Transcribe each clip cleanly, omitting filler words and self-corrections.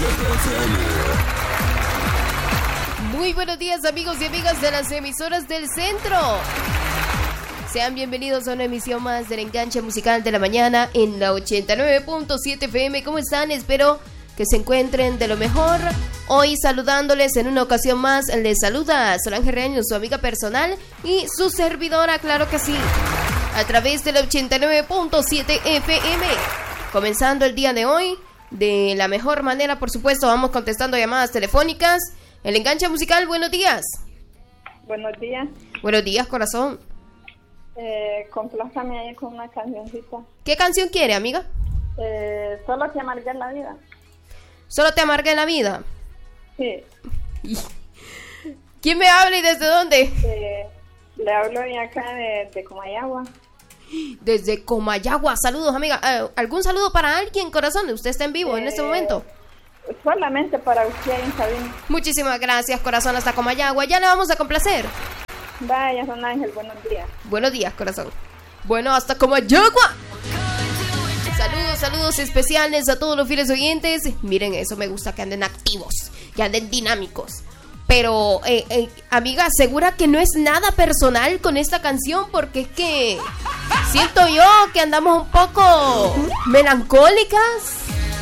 Muy buenos días, amigos y amigas de las emisoras del centro. Sean bienvenidos a una emisión más del Enganche Musical de la Mañana en la 89.7 FM. ¿Cómo están? Espero que se encuentren de lo mejor. Hoy saludándoles en una ocasión más, les saluda Solange Reaño, su amiga personal y su servidora, claro que sí, a través de la 89.7 FM. Comenzando el día de hoy de la mejor manera, por supuesto, vamos contestando llamadas telefónicas. El Enganche Musical, buenos días. Buenos días. Buenos días, corazón. Complázcame ahí con una cancioncita. ¿Qué canción quiere, amiga? Solo te amargué la vida. ¿Solo te amargué la vida? Sí. ¿Quién me habla y desde dónde? Le hablo de acá de Comayagua. Desde Comayagua. Saludos, amiga. ¿Algún saludo para alguien, corazón? ¿Usted está en vivo en este momento? Solamente para usted en cabina. Muchísimas gracias, corazón, hasta Comayagua. Ya le vamos a complacer. Vaya, Don Ángel, buenos días. Buenos días, corazón. Bueno, hasta Comayagua. Saludos especiales a todos los fieles oyentes. Miren, eso me gusta, que anden activos, que anden dinámicos. Pero, amiga, ¿segura que no es nada personal con esta canción? Porque es que siento yo que andamos un poco melancólicas.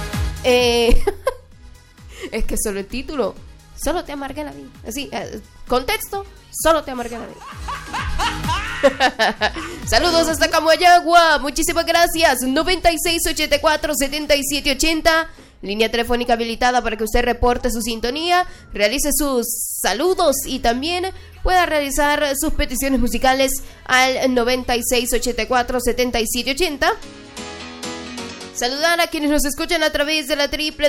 Es que solo el título, solo te amargué la vida. Así, contexto, solo te amargué la vida. Saludos hasta Comayagua, muchísimas gracias. 9684-7780, línea telefónica habilitada para que usted reporte su sintonía, realice sus saludos y también pueda realizar sus peticiones musicales al 9684-7780. Saludar a quienes nos escuchan a través de la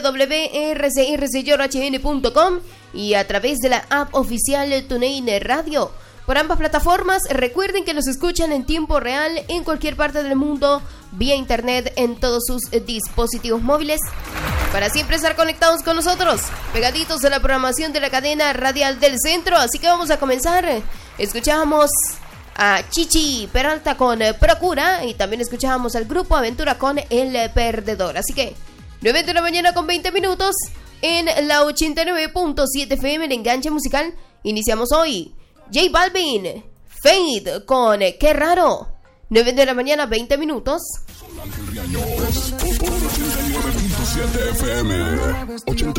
www.rcrcyorhn.com y a través de la app oficial TuneIn Radio. Por ambas plataformas, recuerden que nos escuchan en tiempo real en cualquier parte del mundo, vía internet, en todos sus dispositivos móviles, para siempre estar conectados con nosotros, pegaditos a la programación de la cadena radial del centro. Así que vamos a comenzar. Escuchamos a Chichi Peralta con Procura y también escuchamos al Grupo Aventura con El Perdedor. Así que 9 de la mañana con 20 minutos en la 89.7 FM, el Enganche Musical. Iniciamos hoy J Balvin, Fade con Qué Raro. 9 de la mañana 20 minutos. Solange Riaños, por 89.7 FM, 89.7